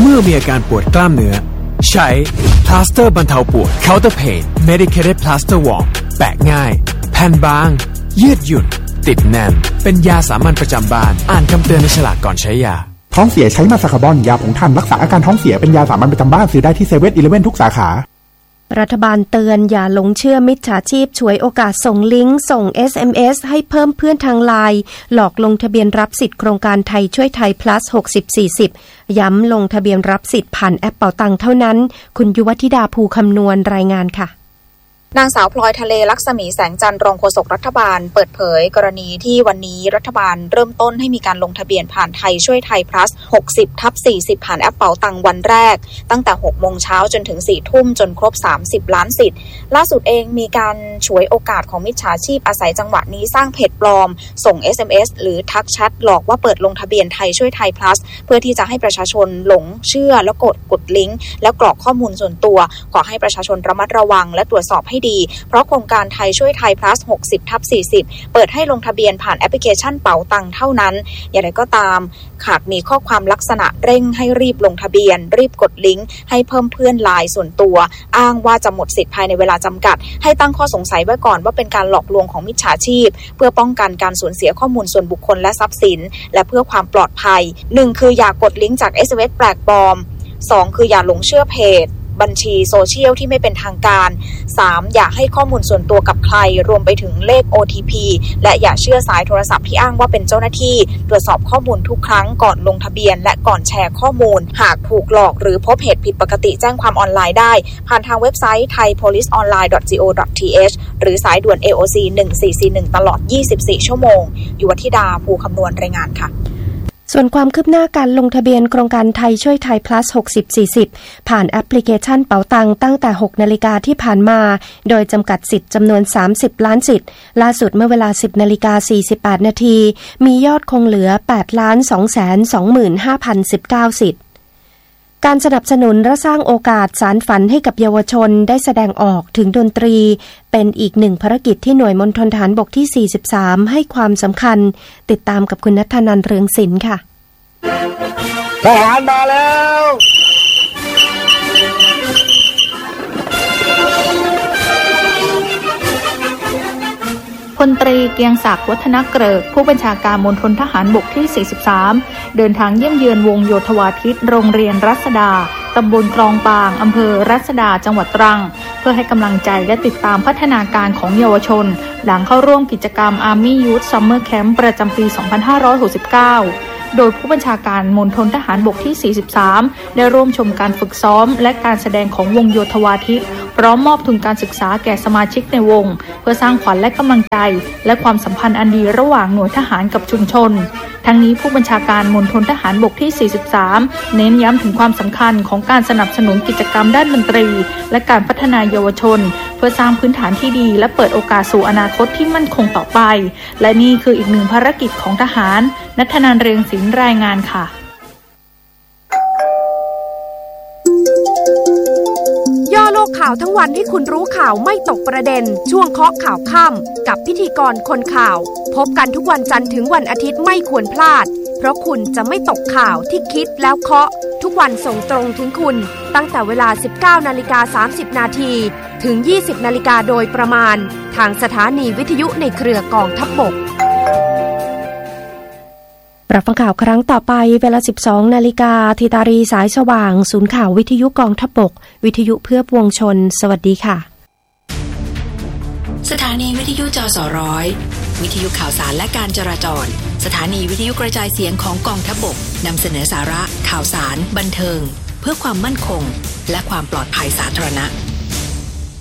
เมื่อมีอาการปวดกล้ามเนื้อใช้พลาสเตอร์บรรเทาปวด Counter Pain Medicated Plaster Warm แปะง่ายแผ่นบางยืดหยุ่นติดแน่นเป็นยาสามัญประจำบ้านอ่านคำเตือนในฉลากก่อนใช้ยาท้องเสียใช้มาซาคาบอนยาผงถ่านรักษาอาการท้องเสียเป็นยาสามัญประจำบ้านซื้อได้ที่ 7-Eleven ทุกสาขารัฐบาลเตือนอย่าหลงเชื่อมิจฉาชีพฉวยโอกาสส่งลิงก์ส่ง SMS ให้เพิ่มเพื่อนทางไลน์หลอกลงทะเบียนรับสิทธิ์โครงการไทยช่วยไทย plus 60-40 ย้ำลงทะเบียนรับสิทธิ์ผ่านแอปเป๋าตังเท่านั้นคุณยุวธิดาภูคำนวณรายงานค่ะนางสาวพลอยทะเลลักษมีแสงจันทร์รองโฆษกรัฐบาลเปิดเผยกรณีที่วันนี้รัฐบาลเริ่มต้นให้มีการลงทะเบียนผ่านไทยช่วยไทย plus 60/40 ผ่านแอปเป๋าตังวันแรกตั้งแต่ 6 โมงเช้าจนถึง 4 ทุ่มจนครบ 30 ล้านสิทธิ์ล่าสุดเองมีการฉวยโอกาสของมิจฉาชีพอาศัยจังหวะนี้สร้างเพจปลอมส่ง SMS หรือทักแชทหลอกว่าเปิดลงทะเบียนไทยช่วยไทย plus เพื่อที่จะให้ประชาชนหลงเชื่อแล้วกดลิงก์แล้วกรอกข้อมูลส่วนตัวขอให้ประชาชนระมัดระวังและตรวจสอบให้ดีเพราะโครงการไทยช่วยไทย plus 60/40 เปิดให้ลงทะเบียนผ่านแอปพลิเคชันเป๋าตังเท่านั้นอย่างไรก็ตามหากมีข้อความลักษณะเร่งให้รีบลงทะเบียนรีบกดลิงก์ให้เพิ่มเพื่อนไลน์ส่วนตัวอ้างว่าจะหมดสิทธิ์ภายในเวลาจำกัดให้ตั้งข้อสงสัยไว้ก่อนว่าเป็นการหลอกลวงของมิจฉาชีพเพื่อป้องกันการสูญเสียข้อมูลส่วนบุคคลและทรัพย์สินและเพื่อความปลอดภัย 1 คืออย่ากดลิงก์จาก SMS แปลกปลอม 2 คืออย่าหลงเชื่อเพจบัญชีโซเชียลที่ไม่เป็นทางการ 3. อย่าให้ข้อมูลส่วนตัวกับใครรวมไปถึงเลข OTP และอย่าเชื่อสายโทรศัพท์ที่อ้างว่าเป็นเจ้าหน้าที่ตรวจสอบข้อมูลทุกครั้งก่อนลงทะเบียนและก่อนแชร์ข้อมูลหากถูกหลอกหรือพบเหตุผิดปกติแจ้งความออนไลน์ได้ผ่านทางเว็บไซต์ thaipoliceonline.go.th หรือสายด่วน AOC 1441ตลอด24ชั่วโมงยุวธิดาภูคำนวณรายงานค่ะส่วนความคืบหน้าการลงทะเบียนโครงการไทยช่วยไทย plus 60-40 ผ่านแอปพลิเคชันเป๋าตังตั้งแต่ 6 นาฬิกาที่ผ่านมาโดยจำกัดสิทธิ์จำนวน30ล้านสิทธิ์ล่าสุดเมื่อเวลา 10 นาฬิกา 48 นาทีมียอดคงเหลือ 8,225,019 สิทธิ์การสนับสนุนและสร้างโอกาสสานฝันให้กับเยาวชนได้แสดงออกถึงดนตรีเป็นอีกหนึ่งภารกิจที่หน่วยมณฑลทหารบกที่ 43 ให้ความสำคัญติดตามกับคุณณัฐนันท์เรืองศิลป์ค่ะทหารมาแล้วพลตรีเกียงศักดิ์วัฒนเกริกผู้บัญชาการมณฑลทหารบกที่ 43 เดินทางเยี่ยมเยือนวงโยธวาทิตโรงเรียนรัศดาตำบลคลองปางอำเภอรัศดาจังหวัดตรังเพื่อให้กำลังใจและติดตามพัฒนาการของเยาวชนหลังเข้าร่วมกิจกรรม Army Youth Summer Camp ประจำปี 2569 โดยผู้บัญชาการมณฑลทหารบกที่ 43 ได้ร่วมชมการฝึกซ้อมและการแสดงของวงโยธวาทิตพร้อมมอบทุนการศึกษาแก่สมาชิกในวงเพื่อสร้างขวัญและกำลังใจและความสัมพันธ์อันดีระหว่างหน่วยทหารกับชุมชนทั้งนี้ผู้บัญชาการมณฑลทหารบกที่ 43 เน้นย้ำถึงความสำคัญของการสนับสนุนกิจกรรมด้านดนตรีและการพัฒนาเยาวชนเพื่อสร้างพื้นฐานที่ดีและเปิดโอกาสสู่อนาคตที่มั่นคงต่อไปและนี่คืออีกหนึ่งภารกิจของทหารณัฐนันท์เรืองศิลป์รายงานค่ะย่อโลกข่าวทั้งวันให้คุณรู้ข่าวไม่ตกประเด็นช่วงเคาะข่าวค่ำกับพิธีกรคนข่าวพบกันทุกวันจันทร์ถึงวันอาทิตย์ไม่ควรพลาดเพราะคุณจะไม่ตกข่าวที่คิดแล้วเคาะทุกวันส่งตรงถึงคุณตั้งแต่เวลา 19:30 นาทีถึง 20 นาฬิกาโดยประมาณทางสถานีวิทยุในเครือกองทัพบกรับฟังข่าวครั้งต่อไปเวลา 12 นาฬิกาธิตารีสายสว่างศูนย์ข่าววิทยุกองทัพบกวิทยุเพื่อปวงชนสวัสดีค่ะสถานีวิทยุจสร้อยวิทยุข่าวสารและการจราจรสถานีวิทยุกระจายเสียงของกองทัพบกนำเสนอสาระข่าวสารบันเทิงเพื่อความมั่นคงและความปลอดภัยสาธารณะ